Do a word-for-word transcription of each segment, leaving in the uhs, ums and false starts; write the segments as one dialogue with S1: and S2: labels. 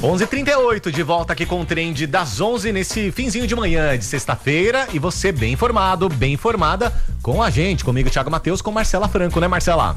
S1: onze e trinta e oito, de volta aqui com o Trend das onze nesse finzinho de manhã de sexta-feira, e você bem informado, bem informada com a gente, comigo Thiago Matheus, com Marcela Franco, né Marcela?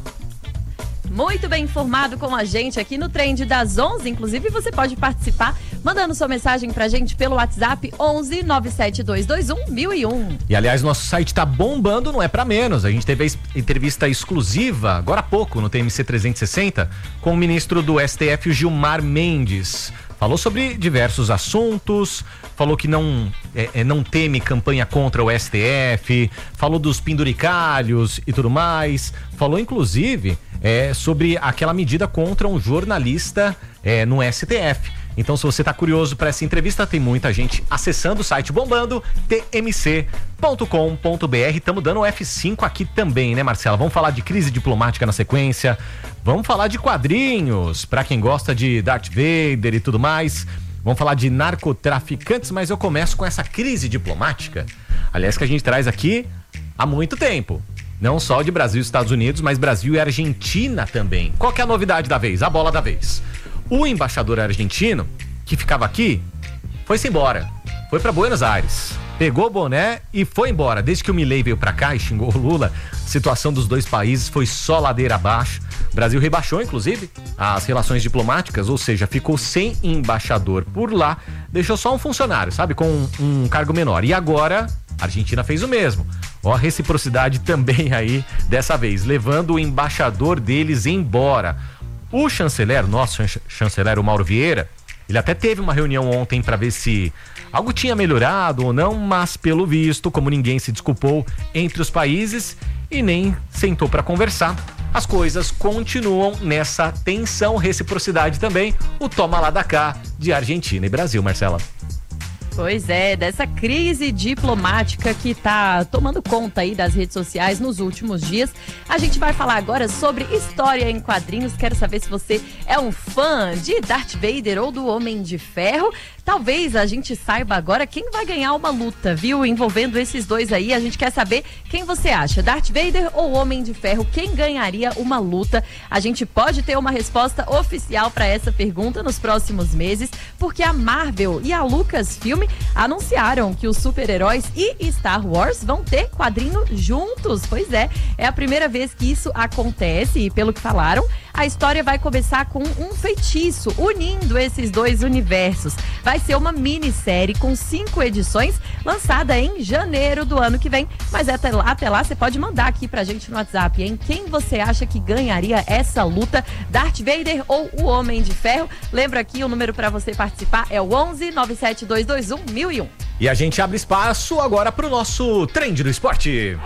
S2: Muito bem informado com a gente aqui no Trend das onze, inclusive você pode participar mandando sua mensagem pra gente pelo WhatsApp onze nove sete dois dois um mil e um.
S1: E aliás, nosso site tá bombando, não é pra menos, a gente teve a entrevista exclusiva agora há pouco no T M C trezentos e sessenta com o ministro do S T F, o Gilmar Mendes. Falou sobre diversos assuntos, falou que não, é, não teme campanha contra o S T F, falou dos penduricalhos e tudo mais, falou inclusive é, sobre aquela medida contra um jornalista é, no S T F. Então, se você está curioso para essa entrevista, tem muita gente acessando o site bombando, t m c ponto com ponto b r. Estamos dando o F cinco aqui também, né, Marcela? Vamos falar de crise diplomática na sequência, vamos falar de quadrinhos, para quem gosta de Darth Vader e tudo mais. Vamos falar de narcotraficantes, mas eu começo com essa crise diplomática, aliás, que a gente traz aqui há muito tempo. Não só de Brasil e Estados Unidos, mas Brasil e Argentina também. Qual que é a novidade da vez? A bola da vez. O embaixador argentino, que ficava aqui, foi-se embora. Foi para Buenos Aires. Pegou o boné e foi embora. Desde que o Milei veio para cá e xingou o Lula, a situação dos dois países foi só ladeira abaixo. O Brasil rebaixou, inclusive, as relações diplomáticas, ou seja, ficou sem embaixador por lá, deixou só um funcionário, sabe, com um, um cargo menor. E agora, a Argentina fez o mesmo. Ó, a reciprocidade também aí, dessa vez, levando o embaixador deles embora. O chanceler, nosso chanceler, o Mauro Vieira, ele até teve uma reunião ontem para ver se algo tinha melhorado ou não, mas pelo visto, como ninguém se desculpou entre os países e nem sentou para conversar, as coisas continuam nessa tensão, reciprocidade também, o toma lá da cá de Argentina e Brasil, Marcela.
S2: Pois é, dessa crise diplomática que tá tomando conta aí das redes sociais nos últimos dias. A gente vai falar agora sobre história em quadrinhos. Quero saber se você é um fã de Darth Vader ou do Homem de Ferro. Talvez a gente saiba agora quem vai ganhar uma luta, viu? Envolvendo esses dois aí, a gente quer saber quem você acha, Darth Vader ou Homem de Ferro? Quem ganharia uma luta? A gente pode ter uma resposta oficial para essa pergunta nos próximos meses, porque a Marvel e a Lucasfilm anunciaram que os super-heróis e Star Wars vão ter quadrinho juntos. Pois é, é a primeira vez que isso acontece e, pelo que falaram, a história vai começar com um feitiço unindo esses dois universos. Vai ser uma minissérie com cinco edições, lançada em janeiro do ano que vem. Mas até lá, até lá você pode mandar aqui pra gente no WhatsApp, hein? Quem você acha que ganharia essa luta, Darth Vader ou o Homem de Ferro? Lembra aqui, o número para você participar é o onze nove sete dois dois um mil e um.
S1: E a gente abre espaço agora pro nosso Trend do Esporte.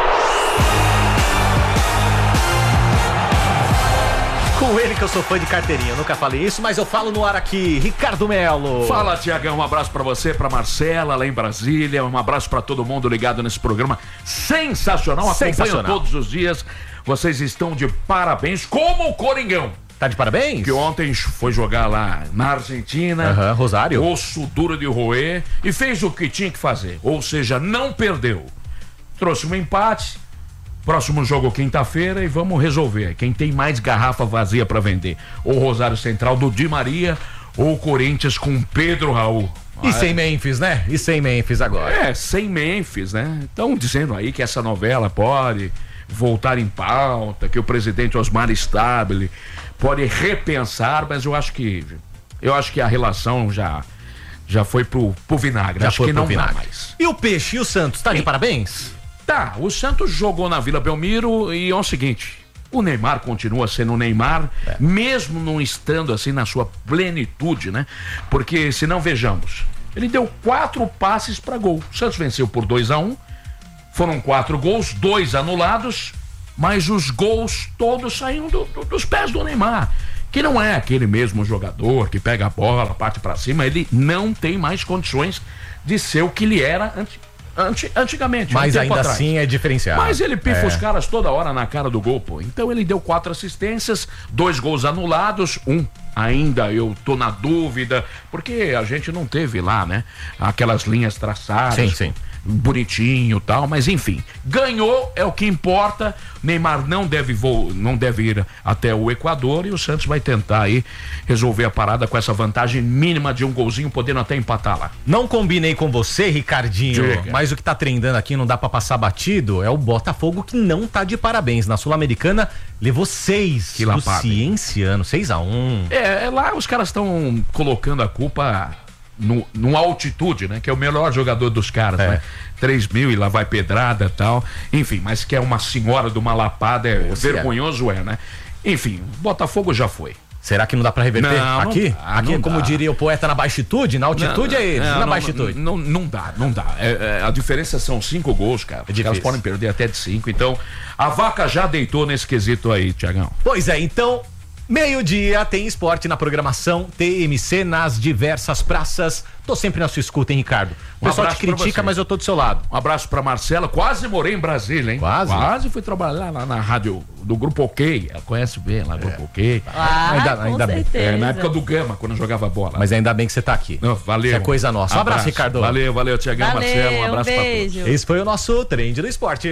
S1: Com ele, que eu sou fã de carteirinha, eu nunca falei isso, mas eu falo no ar aqui, Ricardo Melo.
S3: Fala, Tiagão, um abraço pra você, pra Marcela, lá em Brasília, um abraço pra todo mundo ligado nesse programa sensacional,
S1: Sensacional.
S3: Acompanho todos os dias, vocês estão de parabéns, como o Coringão.
S1: Tá de parabéns?
S3: Que ontem foi jogar lá na Argentina,
S1: uhum, Rosário,
S3: osso duro de roer, e fez o que tinha que fazer, ou seja, não perdeu. Trouxe um empate. Próximo jogo quinta-feira e vamos resolver. Quem tem mais garrafa vazia para vender? Ou Rosário Central do Di Maria ou Corinthians com Pedro Raul.
S1: E sem Memphis, né? E sem Memphis agora.
S3: É, sem Memphis, né? Estão dizendo aí que essa novela pode voltar em pauta, que o presidente Osmar Stabile pode repensar, mas eu acho que eu acho que a relação já já foi pro, pro vinagre.
S1: Já
S3: acho
S1: foi
S3: que
S1: pro
S3: não
S1: vinagre.
S3: dá mais.
S1: E o Peixe e o Santos, tá de parabéns?
S3: Tá, o Santos jogou na Vila Belmiro e é o seguinte, o Neymar continua sendo o Neymar, é. mesmo não estando assim na sua plenitude, né? Porque, se não vejamos, ele deu quatro passes para gol. O Santos venceu por dois a um, foram quatro gols, dois anulados, mas os gols todos saíram do, do, dos pés do Neymar, que não é aquele mesmo jogador que pega a bola, parte para cima, ele não tem mais condições de ser o que ele era antes. Antigamente,
S1: mas
S3: um
S1: ainda
S3: atrás.
S1: assim é diferenciado.
S3: Mas ele pifa
S1: é.
S3: os caras toda hora na cara do gol, pô. Então ele deu quatro assistências, dois gols anulados, um ainda eu tô na dúvida, porque a gente não teve lá, né, aquelas linhas traçadas.
S1: Sim, sim.
S3: bonitinho e tal, mas enfim, ganhou, é o que importa. Neymar não deve, vo não deve ir até o Equador e o Santos vai tentar aí resolver a parada com essa vantagem mínima de um golzinho, podendo até empatar lá.
S1: Não combinei com você, Ricardinho,
S3: Diga.
S1: mas o que tá trendando aqui, não dá pra passar batido, é o Botafogo, que não tá de parabéns. Na Sul-Americana, levou seis
S3: Que
S1: do
S3: lapada, hein?
S1: Cienciano, seis a um.
S3: É, é lá os caras estão colocando a culpa no, no altitude, né? Que é o melhor jogador dos caras,
S1: É.
S3: né? três mil e lá vai pedrada e tal. Enfim, mas que é uma senhora de uma lapada, é
S1: Você
S3: vergonhoso, é, né? Enfim, Botafogo já foi.
S1: Será que não dá pra reverter?
S3: Não, não
S1: aqui?
S3: dá,
S1: aqui,
S3: não
S1: como
S3: dá.
S1: diria o poeta, na baixitude? Na altitude
S3: Não,
S1: é eles,
S3: não,
S1: na
S3: não,
S1: baixitude.
S3: Não, não, não dá, não dá. É, é, a diferença são cinco gols, cara.
S1: É
S3: Os caras
S1: difícil.
S3: podem perder até de cinco. Então, a vaca já deitou nesse quesito aí, Tiagão.
S1: Pois é, então, meio-dia tem esporte na programação T M C nas diversas praças. Tô sempre na sua escuta, hein, Ricardo? O
S3: Um
S1: pessoal te
S3: abraço pra
S1: critica,
S3: você.
S1: mas eu tô do seu lado.
S3: Um abraço pra Marcela. Quase morei em Brasília, hein?
S1: Quase?
S3: Quase fui trabalhar lá na rádio do Grupo OK. Ela conhece bem lá, Grupo OK.
S2: Ah,
S1: Ainda-
S2: com
S1: ainda bem.
S2: certeza.
S3: É, na época do Gama, quando eu jogava bola.
S1: Mas ainda bem que você tá aqui.
S3: Não, valeu.
S1: Isso é coisa nossa. Um abraço, Ricardo.
S3: Valeu, valeu, Tiagão,
S2: Valeu,
S3: Marcelo. Um
S2: um
S3: abraço pra todos.
S2: beijo.
S1: Esse foi o nosso Trend do Esporte.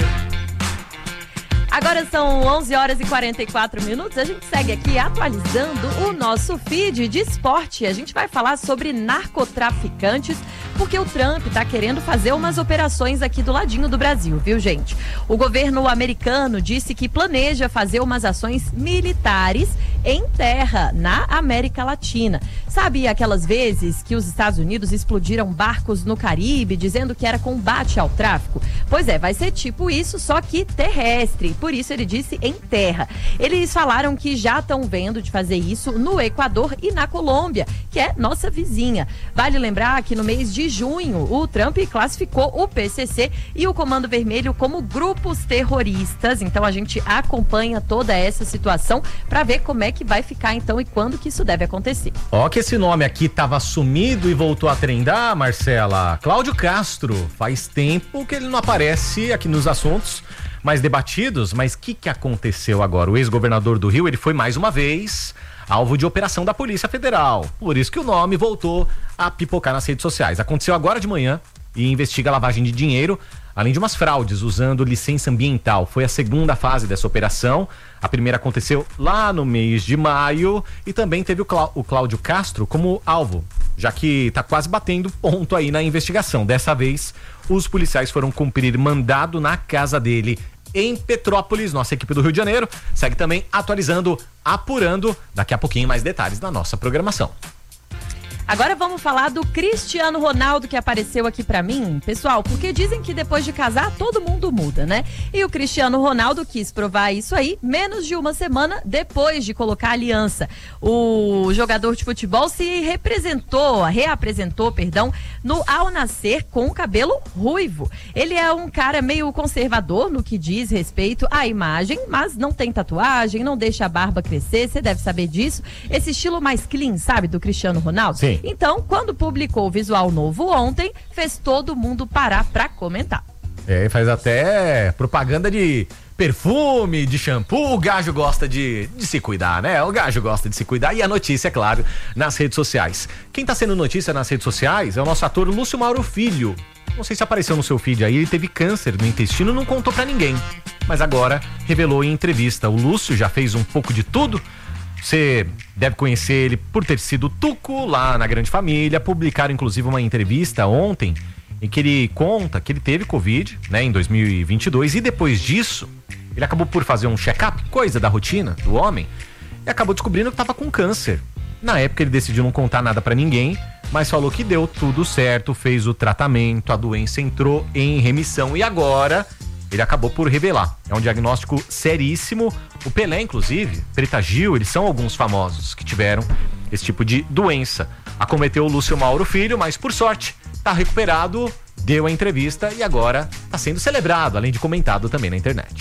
S2: Agora são onze horas e quarenta e quatro minutos. A gente segue aqui atualizando o nosso feed de esporte. A gente vai falar sobre narcotraficantes, porque o Trump tá querendo fazer umas operações aqui do ladinho do Brasil, viu, gente? O governo americano disse que planeja fazer umas ações militares em terra, na América Latina. Sabe aquelas vezes que os Estados Unidos explodiram barcos no Caribe, dizendo que era combate ao tráfico? Pois é, vai ser tipo isso, só que terrestre. Por isso ele disse em terra. Eles falaram que já estão vendo de fazer isso no Equador e na Colômbia, que é nossa vizinha. Vale lembrar que no mês de junho, o Trump classificou o P C C e o Comando Vermelho como grupos terroristas. Então a gente acompanha toda essa situação para ver como é que vai ficar então e quando que isso deve acontecer.
S1: Ó, que esse nome aqui tava sumido e voltou a trendar, Marcela. Cláudio Castro. Faz tempo que ele não aparece aqui nos assuntos mais debatidos, mas o que que aconteceu agora? O ex-governador do Rio, ele foi mais uma vez alvo de operação da Polícia Federal. Por isso que o nome voltou a pipocar nas redes sociais. Aconteceu agora de manhã e investiga lavagem de dinheiro, além de umas fraudes usando licença ambiental. Foi a segunda fase dessa operação. A primeira aconteceu lá no mês de maio e também teve o, Clá- o Cláudio Castro como alvo, já que tá quase batendo ponto aí na investigação. Dessa vez, os policiais foram cumprir mandado na casa dele em Petrópolis. Nossa equipe do Rio de Janeiro segue também atualizando, apurando. Daqui a pouquinho mais detalhes da nossa programação.
S2: Agora vamos falar do Cristiano Ronaldo, que apareceu aqui pra mim, pessoal, porque dizem que depois de casar todo mundo muda, né? E o Cristiano Ronaldo quis provar isso aí menos de uma semana depois de colocar a aliança. O jogador de futebol se representou, reapresentou, perdão, no Ao Nascer com o cabelo ruivo. Ele é um cara meio conservador no que diz respeito à imagem, mas não tem tatuagem, não deixa a barba crescer, você deve saber disso. Esse estilo mais clean, sabe, do Cristiano Ronaldo?
S1: Sim.
S2: Então, quando publicou o visual novo ontem, fez todo mundo parar pra comentar.
S1: É, faz até propaganda de perfume, de shampoo. O gajo gosta de, de se cuidar, né? O gajo gosta de se cuidar. E a notícia, é claro, nas redes sociais. Quem tá sendo notícia nas redes sociais é o nosso ator Lúcio Mauro Filho. Não sei se apareceu no seu feed aí, ele teve câncer no intestino, não contou pra ninguém. Mas agora revelou em entrevista. O Lúcio já fez um pouco de tudo. Você deve conhecer ele por ter sido Tuco lá na Grande Família. Publicaram inclusive uma entrevista ontem em que ele conta que ele teve Covid, né, em dois mil e vinte e dois, e depois disso ele acabou por fazer um check-up, coisa da rotina do homem, e acabou descobrindo que estava com câncer. Na época ele decidiu não contar nada pra ninguém, mas falou que deu tudo certo, fez o tratamento, a doença entrou em remissão e agora ele acabou por revelar. É um diagnóstico seríssimo. O Pelé, inclusive, Preta Gil, eles são alguns famosos que tiveram esse tipo de doença. Acometeu o Lúcio Mauro Filho, mas por sorte, tá recuperado, deu a entrevista e agora tá sendo celebrado, além de comentado também na internet.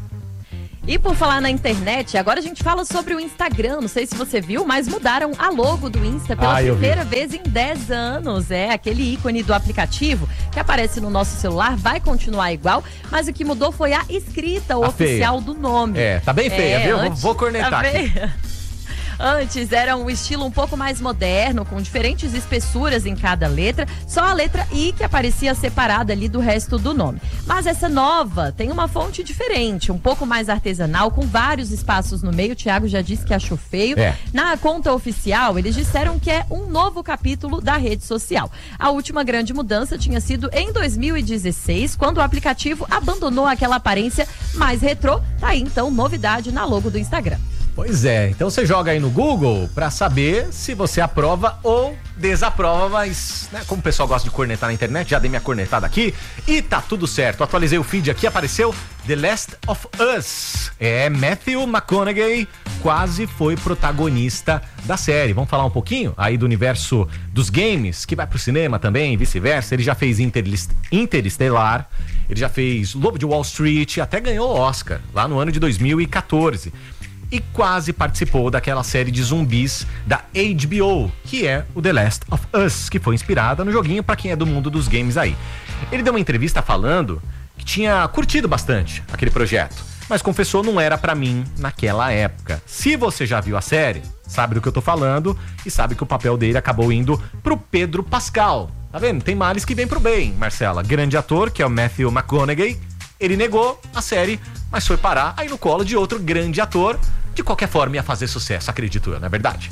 S2: E por falar na internet, agora a gente fala sobre o Instagram. Não sei se você viu, mas mudaram a logo do Insta pela
S1: Ah, eu vi.
S2: primeira vez em dez anos. É, aquele ícone do aplicativo que aparece no nosso celular vai continuar igual, mas o que mudou foi a escrita
S1: Tá
S2: oficial
S1: feia.
S2: do nome.
S1: É, tá bem feia, viu? Vou- vou cornetar
S2: tá
S1: aqui.
S2: feia. Antes era um estilo um pouco mais moderno, com diferentes espessuras em cada letra, só a letra I que aparecia separada ali do resto do nome. Mas essa nova tem uma fonte diferente, um pouco mais artesanal, com vários espaços no meio. O Thiago já disse que achou feio.
S1: É.
S2: Na conta oficial, eles disseram que é um novo capítulo da rede social. A última grande mudança tinha sido em dois mil e dezesseis, quando o aplicativo abandonou aquela aparência mais retrô. Tá aí, então, novidade na logo do Instagram.
S1: Pois é, então você joga aí no Google pra saber se você aprova ou desaprova, mas, né, como o pessoal gosta de cornetar na internet, já dei minha cornetada aqui e tá tudo certo. Atualizei o feed aqui, apareceu The Last of Us. É, Matthew McConaughey quase foi protagonista da série. Vamos falar um pouquinho aí do universo dos games, que vai pro cinema também, vice-versa. Ele já fez Interlist- Interestelar, ele já fez Lobo de Wall Street, até ganhou o Oscar lá no ano de dois mil e quatorze. E quase participou daquela série de zumbis da H B O, que é o The Last of Us, que foi inspirada no joguinho pra quem é do mundo dos games aí. Ele deu uma entrevista falando que tinha curtido bastante aquele projeto, mas confessou não era pra mim naquela época. Se você já viu a série, sabe do que eu tô falando e sabe que o papel dele acabou indo pro Pedro Pascal. Tá vendo? Tem males que vem pro bem, Marcela. Grande ator, que é o Matthew McConaughey. Ele negou a série, mas foi parar aí no colo de outro grande ator. De qualquer forma, ia fazer sucesso, acredito eu, não é verdade?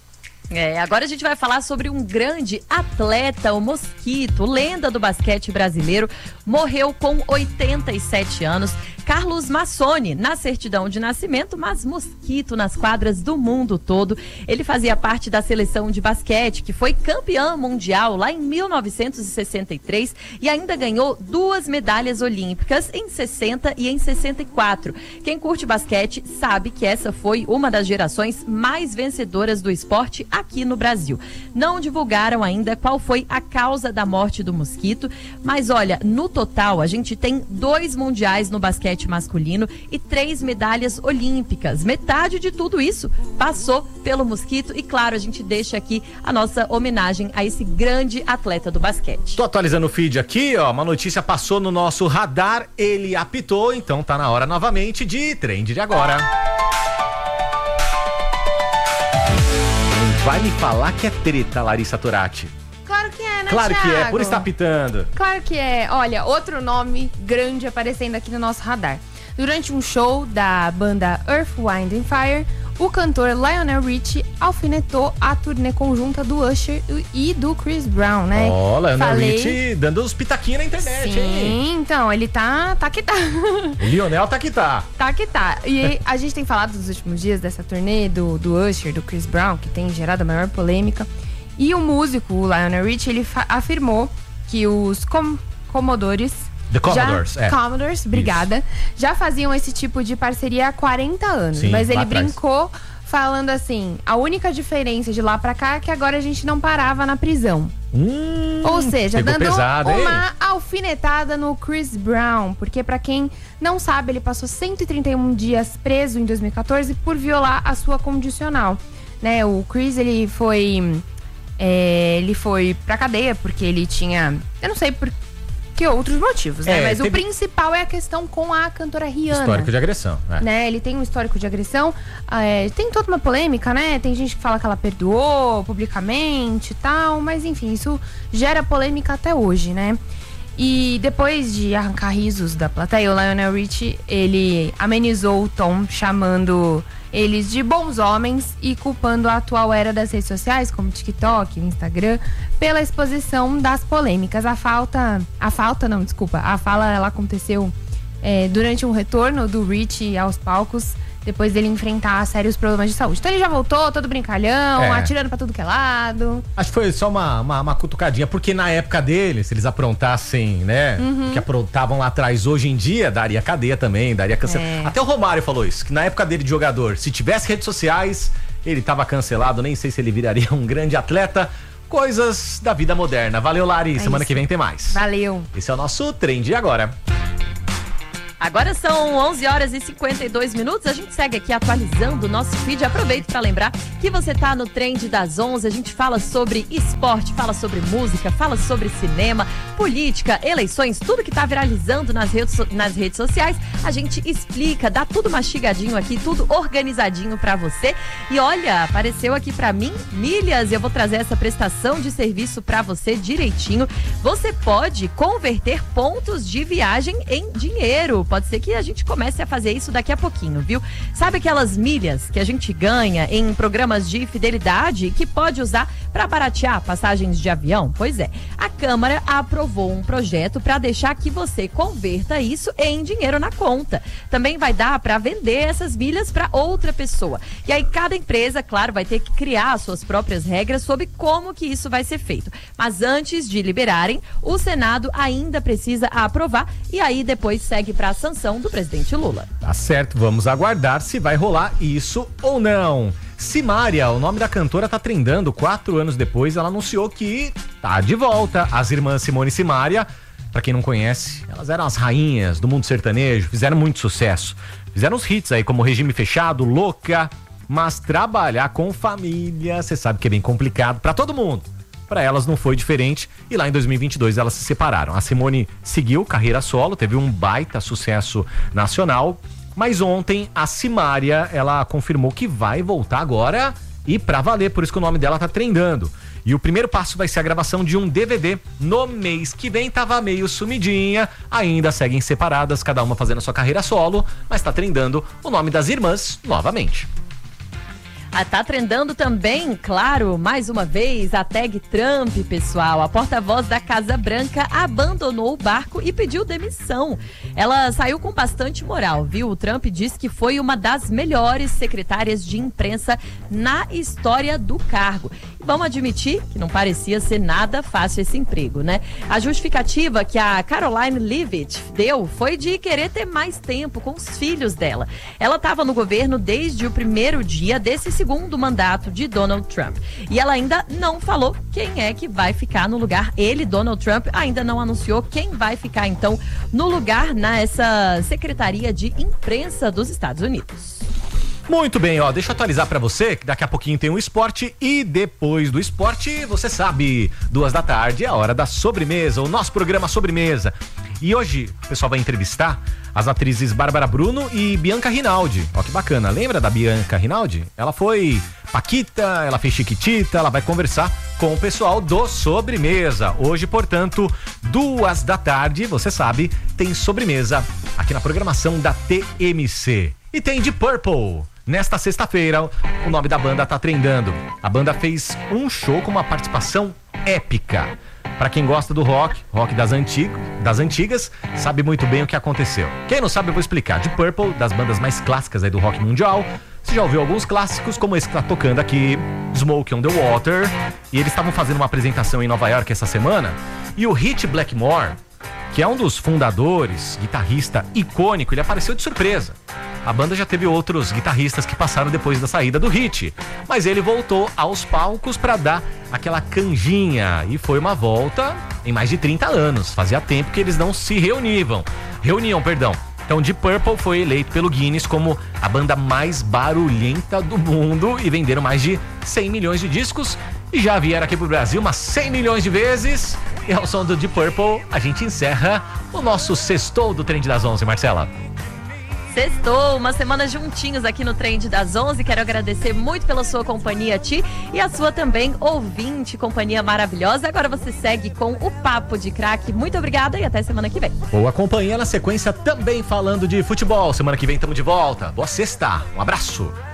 S2: É, agora a gente vai falar sobre um grande atleta, o Mosquito, lenda do basquete brasileiro, morreu com oitenta e sete anos. Carlos Massoni, na certidão de nascimento, mas Mosquito nas quadras do mundo todo. Ele fazia parte da seleção de basquete, que foi campeã mundial lá em mil novecentos e sessenta e três e ainda ganhou duas medalhas olímpicas em sessenta e em sessenta e quatro. Quem curte basquete sabe que essa foi uma das gerações mais vencedoras do esporte aqui no Brasil. Não divulgaram ainda qual foi a causa da morte do Mosquito, mas olha, no total a gente tem dois mundiais no basquete masculino e três medalhas olímpicas. Metade de tudo isso passou pelo Mosquito e, claro, a gente deixa aqui a nossa homenagem a esse grande atleta do basquete.
S1: Tô atualizando o feed aqui, ó, uma notícia passou no nosso radar, ele apitou, então tá na hora novamente de Trend de Agora. Não vai me falar que é treta, Larissa Turati.
S4: Claro que é, né,
S1: Claro que é,
S4: Thiago?
S1: por estar apitando.
S4: Claro que é. Olha, outro nome grande aparecendo aqui no nosso radar. Durante um show da banda Earth, Wind and Fire, o cantor Lionel Richie alfinetou a turnê conjunta do Usher e do Chris Brown, né?
S1: Ó, Lionel
S4: Falei...
S1: Richie dando os pitaquinhos na internet,
S4: Sim,
S1: hein?
S4: então, ele tá, tá que tá.
S1: O Lionel tá que tá.
S4: Tá que tá. E a gente tem falado nos últimos dias dessa turnê do, do Usher, do Chris Brown, que tem gerado a maior polêmica. E o músico, o Lionel Richie, ele afirmou que os com Commodores...
S1: The Commodores,
S4: já,
S1: é.
S4: Commodores, obrigada. Isso. Já faziam esse tipo de parceria há quarenta anos.
S1: Sim,
S4: mas ele
S1: atrás.
S4: brincou falando assim, a única diferença de lá pra cá é que agora a gente não parava na prisão.
S1: Hum,
S4: Ou seja, dando
S1: pesado,
S4: uma
S1: hein?
S4: alfinetada no Chris Brown. Porque pra quem não sabe, ele passou cento e trinta e um dias preso em dois mil e quatorze por violar a sua condicional. Né, o Chris, ele foi... É, ele foi pra cadeia porque ele tinha... Eu não sei por que outros motivos, né?
S1: É,
S4: Mas
S1: teve...
S4: o principal é a questão com a cantora Rihanna.
S1: Histórico de agressão, né?
S4: né? Ele tem um histórico de agressão. É, tem toda uma polêmica, né? Tem gente que fala que ela perdoou publicamente e tal. Mas enfim, isso gera polêmica até hoje, né? E depois de arrancar risos da plateia, o Lionel Richie, ele amenizou o tom, chamando eles de bons homens e culpando a atual era das redes sociais, como TikTok, Instagram, pela exposição das polêmicas. A falta, a falta não, desculpa, a fala ela aconteceu é, durante um retorno do Richie aos palcos, depois dele enfrentar sérios problemas de saúde. Então ele já voltou, todo brincalhão, é. atirando pra tudo que é lado.
S1: Acho que foi só uma, uma, uma cutucadinha, porque na época dele, se eles aprontassem, né, uhum. o que aprontavam lá atrás, hoje em dia, daria cadeia também, daria cancelamento. É. Até o Romário falou isso, que na época dele de jogador, se tivesse redes sociais, ele tava cancelado, nem sei se ele viraria um grande atleta. Coisas da vida moderna. Valeu, Lari, é semana isso. que vem tem mais.
S4: Valeu.
S1: Esse é o nosso Trend de Agora.
S2: Agora são onze horas e cinquenta e dois minutos, a gente segue aqui atualizando o nosso feed. Aproveito para lembrar que você tá no Trend das onze, a gente fala sobre esporte, fala sobre música, fala sobre cinema, política, eleições, tudo que tá viralizando nas redes, nas redes sociais, a gente explica, dá tudo mastigadinho aqui, tudo organizadinho para você. E olha, apareceu aqui para mim milhas, eu vou trazer essa prestação de serviço para você direitinho. Você pode converter pontos de viagem em dinheiro. Pode ser que a gente comece a fazer isso daqui a pouquinho, viu? Sabe aquelas milhas que a gente ganha em programas de fidelidade que pode usar para baratear passagens de avião? Pois é, a Câmara aprovou um projeto para deixar que você converta isso em dinheiro na conta. Também vai dar para vender essas milhas para outra pessoa. E aí cada empresa, claro, vai ter que criar suas próprias regras sobre como que isso vai ser feito. Mas antes de liberarem, o Senado ainda precisa aprovar e aí depois segue para a sanção do presidente Lula.
S1: Tá certo, vamos aguardar se vai rolar isso ou não. Simária, o nome da cantora tá trendando. Quatro anos depois, ela anunciou que tá de volta. As irmãs Simone e Simária, pra quem não conhece, elas eram as rainhas do mundo sertanejo, fizeram muito sucesso. Fizeram os hits aí como Regime Fechado, Louca, mas trabalhar com família, você sabe que é bem complicado pra todo mundo. Para elas não foi diferente e lá em dois mil e vinte e dois elas se separaram. A Simone seguiu carreira solo, teve um baita sucesso nacional, mas ontem a Simária, ela confirmou que vai voltar agora e pra valer, por isso que o nome dela tá trendando. E o primeiro passo vai ser a gravação de um D V D no mês que vem. Tava meio sumidinha, ainda seguem separadas, cada uma fazendo a sua carreira solo, mas tá trendando o nome das irmãs novamente.
S2: Ah, tá trendando também, claro, mais uma vez, a tag Trump, pessoal. A porta-voz da Casa Branca abandonou o barco e pediu demissão. Ela saiu com bastante moral, viu? O Trump disse que foi uma das melhores secretárias de imprensa na história do cargo. E vamos admitir que não parecia ser nada fácil esse emprego, né? A justificativa que a Caroline Leavitt deu foi de querer ter mais tempo com os filhos dela. Ela estava no governo desde o primeiro dia desse segundo mandato de Donald Trump. E ela ainda não falou quem é que vai ficar no lugar. Ele, Donald Trump, ainda não anunciou quem vai ficar, então, no lugar nessa Secretaria de Imprensa dos Estados Unidos.
S1: Muito bem, ó, deixa eu atualizar pra você que daqui a pouquinho tem um esporte e depois do esporte, você sabe, duas da tarde é a hora da sobremesa, o nosso programa Sobremesa. E hoje o pessoal vai entrevistar as atrizes Bárbara Bruno e Bianca Rinaldi. Ó que bacana, lembra da Bianca Rinaldi? Ela foi Paquita, ela fez Chiquitita, ela vai conversar com o pessoal do Sobremesa. Hoje, portanto, duas da tarde, você sabe, tem sobremesa aqui na programação da T M C. E tem Deep Purple. Nesta sexta-feira, o nome da banda tá trendando. A banda fez um show com uma participação épica. Pra quem gosta do rock, rock das, antigo, das antigas, sabe muito bem o que aconteceu. Quem não sabe, eu vou explicar. Deep Purple, das bandas mais clássicas aí do rock mundial. Você já ouviu alguns clássicos, como esse que tá tocando aqui, Smoke on the Water. E eles estavam fazendo uma apresentação em Nova York essa semana. E o Ritchie Blackmore, que é um dos fundadores, guitarrista icônico, ele apareceu de surpresa. A banda já teve outros guitarristas que passaram depois da saída do Ritchie, mas ele voltou aos palcos para dar aquela canjinha e foi uma volta em mais de trinta anos. Fazia tempo que eles não se reuniam, reuniam, perdão. Então Deep Purple foi eleito pelo Guinness como a banda mais barulhenta do mundo e venderam mais de cem milhões de discos e já vieram aqui pro Brasil umas cem milhões de vezes. E ao som do Deep Purple a gente encerra o nosso sextou do Trend das onze, Marcela.
S2: Sextou, uma semana juntinhos aqui no Trend das onze. Quero agradecer muito pela sua companhia, Ti, e a sua também, ouvinte, companhia maravilhosa. Agora você segue com o Papo de Craque. Muito obrigada e até semana que vem.
S1: Boa companhia na sequência também falando de futebol. Semana que vem estamos de volta. Boa sexta, um abraço.